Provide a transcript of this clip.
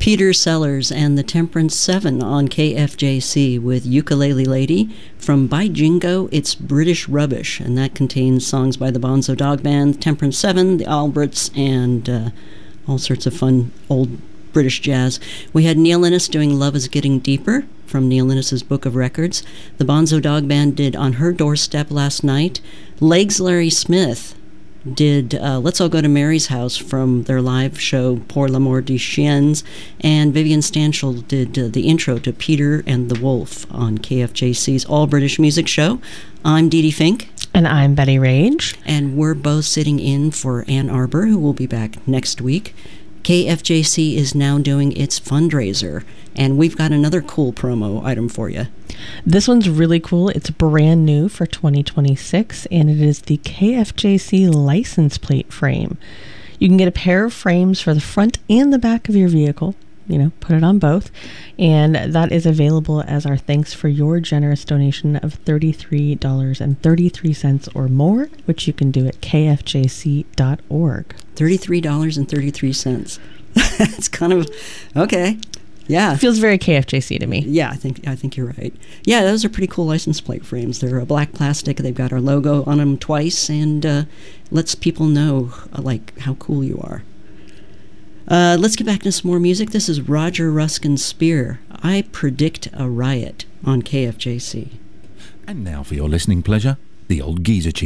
Peter Sellers and the Temperance 7 on KFJC with Ukulele Lady. From By Jingo, it's British Rubbish, and that contains songs by the Bonzo Dog Band, Temperance 7, the Alberts, and all sorts of fun old British jazz. We had Neil Innes doing Love is Getting Deeper from Neil Innes' Book of Records. The Bonzo Dog Band did On Her Doorstep last night. Legs Larry Smith did Let's All Go to Mary's House from their live show Pour l'Amour des Chiens, and Vivian Stanshall did the intro to Peter and the Wolf on KFJC's All British Music Show. I'm Dee Dee Fink. And I'm Betty Rage. And we're both sitting in for Ann Arbor, who will be back next week. KFJC is now doing its fundraiser, and we've got another cool promo item for you. This one's really cool. It's brand new for 2026, and it is the KFJC license plate frame. You can get a pair of frames for the front and the back of your vehicle. You know, put it on both. And that is available as our thanks for your generous donation of $33.33 or more, which you can do at kfjc.org. $33.33. It's kind of, okay. Yeah. It feels very KFJC to me. Yeah, I think you're right. Yeah, those are pretty cool license plate frames. They're black plastic. They've got our logo on them twice, and lets people know like how cool you are. Let's get back to some more music. This is Roger Ruskin Spear. I Predict a Riot on KFJC. And now for your listening pleasure, the Old Geezer Chief.